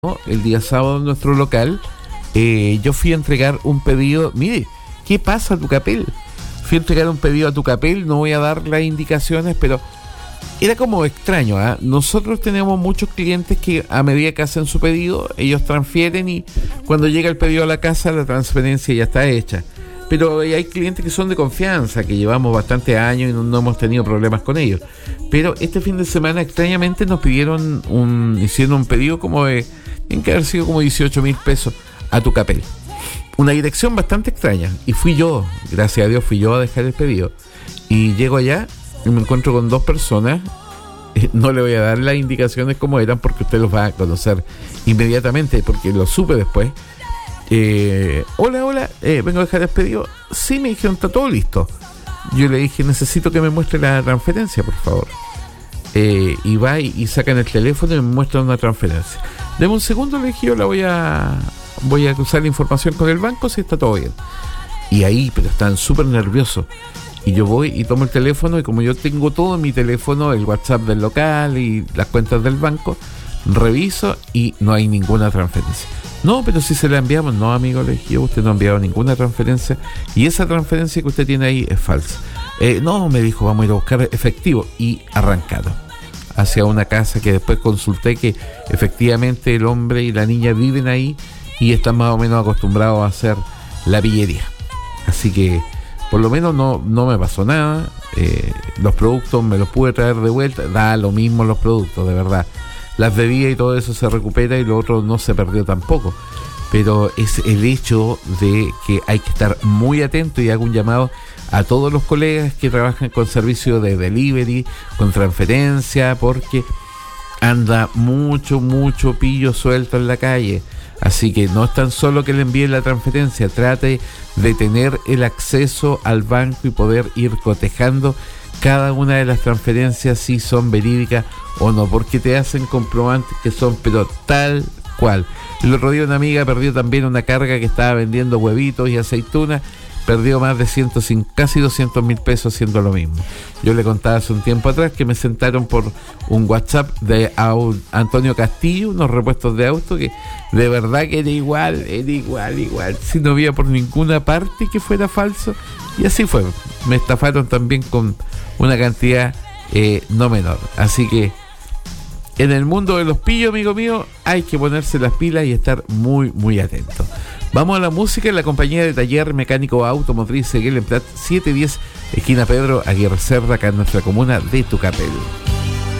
el día sábado en nuestro local, yo fui a entregar un pedido. Mire, ¿qué pasa, Tucapel? Fui a entregar un pedido a Tucapel, no voy a dar las indicaciones, pero era como extraño, ¿eh? Nosotros tenemos muchos clientes que a medida que hacen su pedido, ellos transfieren y cuando llega el pedido a la casa, la transferencia ya está hecha. Pero hay clientes que son de confianza, que llevamos bastantes años y no hemos tenido problemas con ellos. Pero este fin de semana, extrañamente, nos hicieron un pedido como de, tienen que haber sido como 18,000 pesos a Tucapel. Una dirección bastante extraña. Y fui yo, gracias a Dios, a dejar el pedido. Y llego allá y me encuentro con dos personas. No le voy a dar las indicaciones como eran porque usted los va a conocer inmediatamente, porque lo supe después. Hola, vengo a dejar el pedido. Sí, me dijeron, está todo listo. Yo le dije, necesito que me muestre la transferencia, por favor. Y va y sacan el teléfono y me muestran una transferencia. Deme un segundo, le dije, yo la voy a cruzar la información con el banco si está todo bien. Y ahí, pero están súper nerviosos. Y yo voy y tomo el teléfono y como yo tengo todo en mi teléfono, el WhatsApp del local y las cuentas del banco, reviso y no hay ninguna transferencia. No, pero si se la enviamos. No, amigo, le dije, usted no ha enviado ninguna transferencia y esa transferencia que usted tiene ahí es falsa. No, me dijo, vamos a ir a buscar efectivo. Y arrancaron hacia una casa que después consulté que efectivamente el hombre y la niña viven ahí y están más o menos acostumbrados a hacer la pillería. Así que por lo menos no me pasó nada. Los productos me los pude traer de vuelta. Da lo mismo los productos, de verdad. Las bebidas y todo eso se recupera y lo otro no se perdió tampoco. Pero es el hecho de que hay que estar muy atento, y hago un llamado a todos los colegas que trabajan con servicio de delivery, con transferencia, porque anda mucho pillo suelto en la calle. Así que no es tan solo que le envíen la transferencia, trate de tener el acceso al banco y poder ir cotejando cada una de las transferencias si son verídicas o no, porque te hacen comprobantes que son pero tal cual. El otro día una amiga perdió también una carga que estaba vendiendo huevitos y aceitunas, perdió más de casi 200,000 pesos haciendo lo mismo. Yo le contaba hace un tiempo atrás que me sentaron por un WhatsApp de Antonio Castillo, unos repuestos de auto, que de verdad que era igual, si no había por ninguna parte que fuera falso, y así fue. Me estafaron también con una cantidad no menor. Así que en el mundo de los pillos, amigo mío, hay que ponerse las pilas y estar muy atento. Vamos a la música en la compañía de Taller Mecánico Automotriz Seguel en Prat 710, esquina Pedro Aguirre Cerda, acá en nuestra comuna de Tucapel.